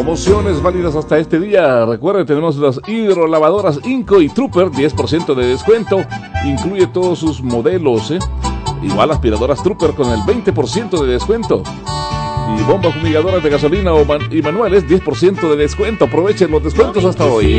Promociones válidas hasta este día. Recuerden, tenemos las hidrolavadoras Inco y Trooper, 10% de descuento. Incluye todos sus modelos, Igual aspiradoras Trooper con el 20% de descuento. Y bombas fumigadoras de gasolina y manuales, 10% de descuento. Aprovechen los descuentos hasta hoy.